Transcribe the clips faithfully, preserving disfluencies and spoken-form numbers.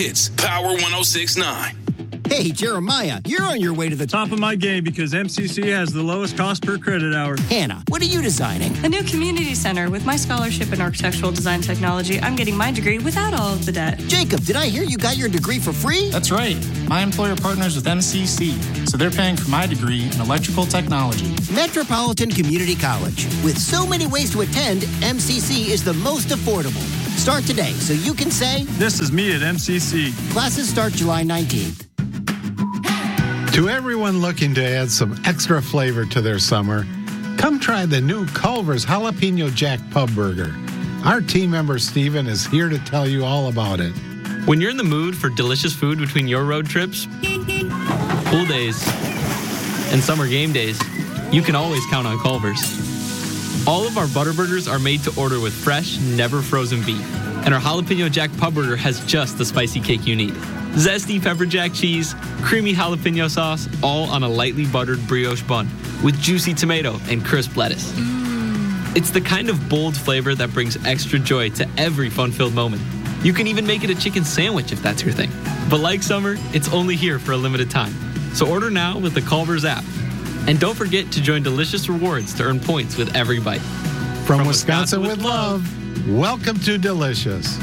It's Power one oh six point nine. Hey, Jeremiah, you're on your way to the top of my game because M C C has the lowest cost per credit hour. Hannah, what are you designing? A new community center. With my scholarship in architectural design technology, I'm getting my degree without all of the debt. Jacob, did I hear you got your degree for free? That's right. My employer partners with M C C, so they're paying for my degree in electrical technology. Metropolitan Community College. With so many ways to attend, M C C is the most affordable. Start today so you can say, "This is me at M C C." Classes start July nineteenth. To everyone looking to add some extra flavor to their summer, come try the new Culver's Jalapeno Jack Pub Burger. Our team member Steven is here to tell you all about it. When you're in the mood for delicious food between your road trips, pool days, and summer game days, you can always count on Culver's. All of our butter burgers are made to order with fresh, never frozen beef. And our Jalapeno Jack Pub Burger has just the spicy kick you need. Zesty pepper jack cheese, creamy jalapeno sauce, all on a lightly buttered brioche bun with juicy tomato and crisp lettuce. Mm. It's the kind of bold flavor that brings extra joy to every fun-filled moment. You can even make it a chicken sandwich if that's your thing. But like summer, it's only here for a limited time. So order now with the Culver's app. And don't forget to join Delicious Rewards to earn points with every bite. From, From Wisconsin, Wisconsin with love, welcome to Delicious.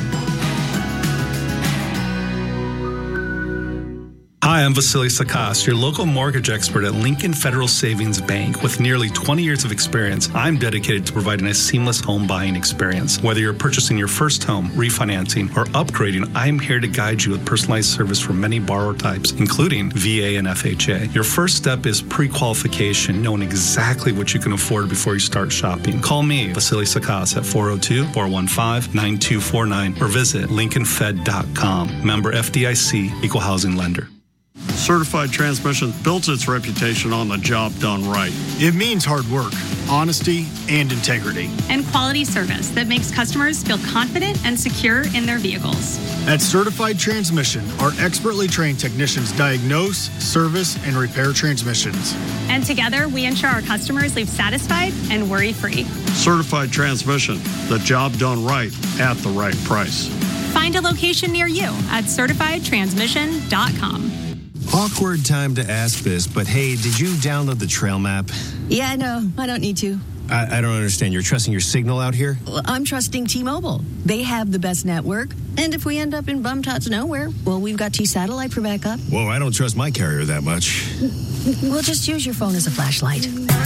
Hi, I'm Vasily Sakas, your local mortgage expert at Lincoln Federal Savings Bank. With nearly twenty years of experience, I'm dedicated to providing a seamless home buying experience. Whether you're purchasing your first home, refinancing, or upgrading, I'm here to guide you with personalized service for many borrower types, including V A and F H A. Your first step is pre-qualification, knowing exactly what you can afford before you start shopping. Call me, Vasily Sakas, at four oh two, four one five, nine two four nine or visit lincoln fed dot com. Member F D I C, Equal Housing Lender. Certified Transmission built its reputation on the job done right. It means hard work, honesty, and integrity. And quality service that makes customers feel confident and secure in their vehicles. At Certified Transmission, our expertly trained technicians diagnose, service, and repair transmissions. And together, we ensure our customers leave satisfied and worry-free. Certified Transmission, the job done right at the right price. Find a location near you at certified transmission dot com. Awkward time to ask this, but hey, did you download the trail map? Yeah, no, I don't need to. I, I don't understand. You're trusting your signal out here? Well, I'm trusting T-Mobile. They have the best network, and if we end up in bum-tots nowhere, well, we've got T-Satellite for backup. Whoa, I don't trust my carrier that much. We'll just use your phone as a flashlight.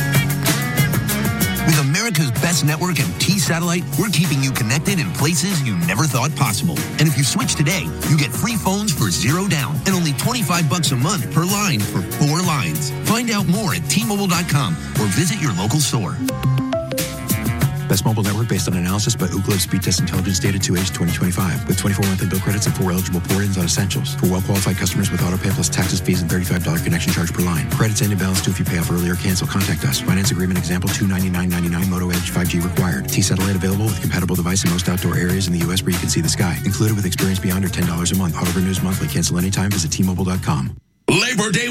With America's best network and T-Satellite, we're keeping you connected in places you never thought possible. And if you switch today, you get free phones for zero down and only twenty-five bucks a month per line for four lines. Find out more at T Mobile dot com or visit your local store. Best mobile network based on analysis by Ookla Speed Test Intelligence data to age twenty twenty-five with twenty-four monthly bill credits and four eligible port-ins on essentials. For well-qualified customers with auto pay plus taxes, fees, and thirty-five dollars connection charge per line. Credits end in balance due if you pay off early or cancel. Contact us. Finance agreement example two ninety-nine ninety-nine. Moto Edge five G required. T-Satellite available with compatible device in most outdoor areas in the U S where you can see the sky. Included with experience beyond or ten dollars a month. Auto renews monthly. Cancel anytime. Visit T Mobile dot com. Labor Day